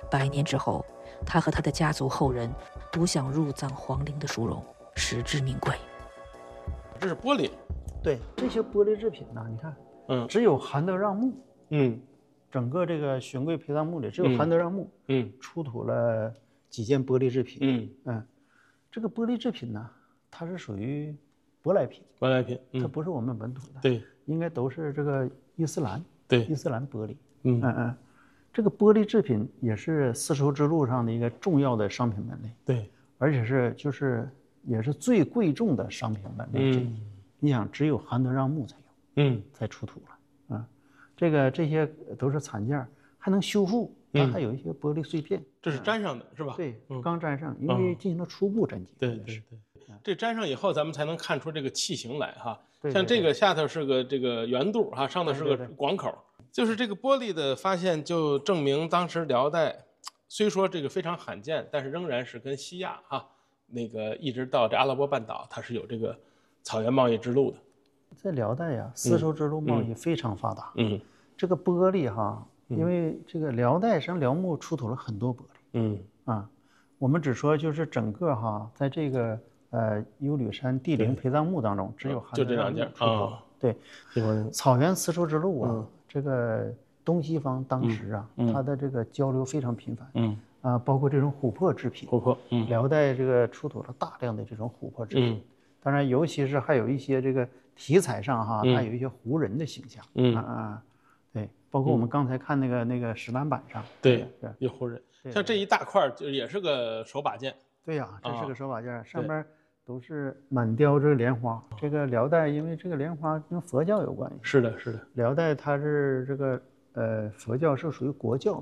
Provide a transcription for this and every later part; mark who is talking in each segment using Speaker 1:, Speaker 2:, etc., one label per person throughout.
Speaker 1: 100年之后，他和他的家族后人独享入葬皇陵的殊荣，实至名归。
Speaker 2: 这是玻璃，
Speaker 3: 对，这些玻璃制品呢，你看，只有韩德让墓，整个这个玄贵陪葬墓里只有韩德让墓，出土了几件玻璃制品，这个玻璃制品呢，它是属于舶来品，它不是我们本土的，
Speaker 2: 对，
Speaker 3: 应该都是这个伊斯兰，
Speaker 2: 对，
Speaker 3: 伊斯兰玻璃，这个玻璃制品也是丝绸之路上的一个重要的商品门类，
Speaker 2: 对，
Speaker 3: 而且也是最贵重的商品门类之一。你想，只有韩德让墓才有，才出土了啊。这些都是残件，还能修复，它还有一些玻璃碎片。
Speaker 2: 这是粘上的，是吧？
Speaker 3: 对，刚粘上，因为进行了初步粘结。
Speaker 2: 对，这粘上以后，咱们才能看出这个器型来哈。像这个下头是个这个圆肚哈，上头是个广口。就是这个玻璃的发现，就证明当时辽代虽说这个非常罕见，但是仍然是跟西亚哈那个一直到这阿拉伯半岛，它是有这个草原贸易之路的。在
Speaker 3: 辽代呀，丝绸之路贸易非常发达。这个玻璃哈，因为这个辽代上辽墓出土了很多玻璃。我们只说就是整个哈，在这个优吕山帝陵陪葬墓当中，只有韩德让墓出土了。对，草原丝绸之路啊。这个东西方当时啊，它的这个交流非常频繁，包括这种琥珀制品，辽代这个出土了大量的这种琥珀制品，当然尤其是还有一些这个题材上哈，它有一些胡人的形象，对，包括我们刚才看那个石栏板上，
Speaker 2: 对，有胡人，像这一大块就也是个手把件，
Speaker 3: 对呀，这是个手把件，上边都是满雕这个莲花。这个辽代因为这个莲花跟佛教有关系。
Speaker 2: 是的。
Speaker 3: 辽代它是这个佛教是属于国教。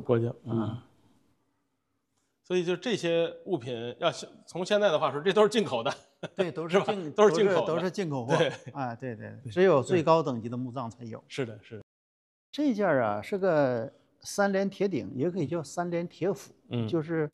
Speaker 2: 所以就这些物品，要从现在的话说，这都是进口的。
Speaker 3: 对，都是进口货。对，只有最高等级的墓葬才有。
Speaker 2: 是的。
Speaker 3: 这件啊是个3连铁鼎，也可以叫3连铁釜，就是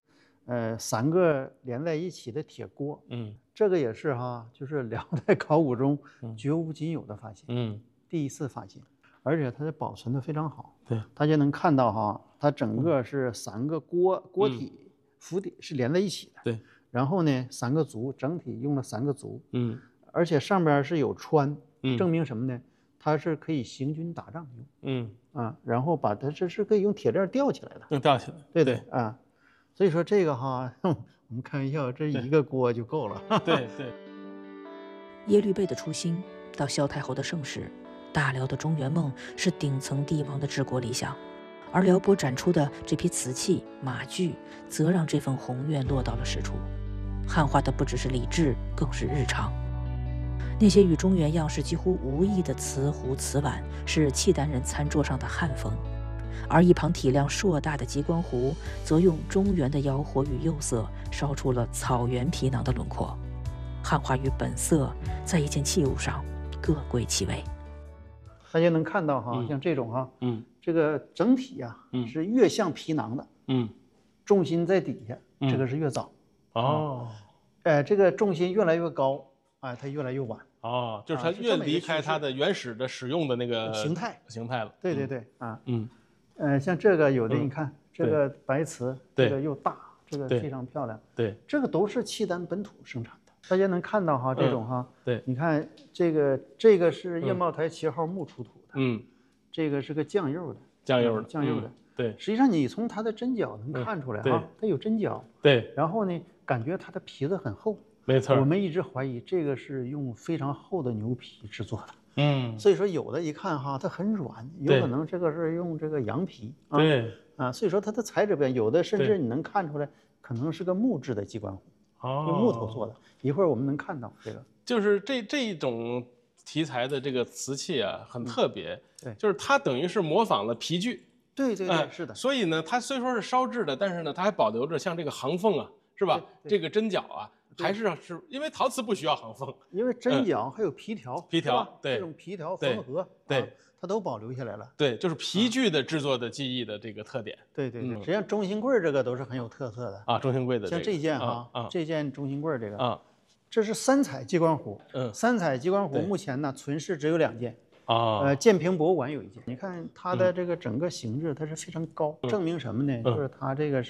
Speaker 3: 3个连在一起的铁锅。这个也是哈，就是辽代考古中绝无仅有的发现，第一次发现，而且它的保存的非常好。
Speaker 2: 对，
Speaker 3: 大家能看到哈，它整个是3个锅体、釜底是连在一起的。
Speaker 2: 对，
Speaker 3: 然后呢，3个足，整体用了3个足。而且上边是有穿，证明什么呢？它是可以行军打仗用。然后把它这是可以用铁链吊起来的。
Speaker 2: 用吊起来。
Speaker 3: 对啊，所以说这个哈。我们开玩笑，这一个锅就够了。
Speaker 2: 对。
Speaker 1: 耶律倍的初心到萧太后的盛世，大辽的中原梦是顶层帝王的治国理想，而辽博展出的这批瓷器、马具，则让这份宏愿落到了实处。汉化的不只是礼制，更是日常。那些与中原样式几乎无异的瓷壶、瓷碗，是契丹人餐桌上的汉风。而一旁体量硕大的极光壶，则用中原的妖火与釉色烧出了草原皮囊的轮廓。汉化与本色在一件器物上各归其位。
Speaker 3: 大家能看到哈，像这种哈，这个整体呀是越像皮囊的，重心在底下，这个是越早。这个重心越来越高，它越来越晚。
Speaker 2: 就是它越离开它的原始的使用的那个
Speaker 3: 形态了。对像这个有的你看，这个白瓷，这个又大，这个非常漂亮。
Speaker 2: 对，
Speaker 3: 这个都是契丹本土生产的。大家能看到哈，这种哈，你看这个是叶茂台7号墓出土的，这个是个酱釉的，
Speaker 2: 对。
Speaker 3: 实际上你从它的针脚能看出来哈，它有针脚，
Speaker 2: 对。
Speaker 3: 然后呢，感觉它的皮子很厚，
Speaker 2: 没错。
Speaker 3: 我们一直怀疑这个是用非常厚的牛皮制作的。所以说有的一看哈，它很软，有可能这个是用这个羊皮。所以说它的材质不一样，有的甚至你能看出来，可能是个木质的鸡冠壶，用木头做的。一会儿我们能看到这个，
Speaker 2: 就是这一种题材的这个瓷器啊，很特别。就是它等于是模仿了皮具。
Speaker 3: 对，是的。
Speaker 2: 所以呢，它虽说是烧制的，但是呢，它还保留着像这个行缝啊，是吧？这个针脚啊。还是因为陶瓷不需要行缝，
Speaker 3: 因为针脚还有皮条，
Speaker 2: 对，
Speaker 3: 这种皮条缝合，
Speaker 2: 对，
Speaker 3: 它都保留下来了。
Speaker 2: 对，就是皮具的制作的技艺的这个特点。
Speaker 3: 对，实际上中心柜这个都是很有特色的
Speaker 2: 啊。中心柜的
Speaker 3: 像这件这件中心柜这个这是3彩鸡冠壶。3彩鸡冠壶目前呢存世只有2件。建平博物馆有1件。你看它的这个整个形制，它是非常高，证明什么呢？就是它这个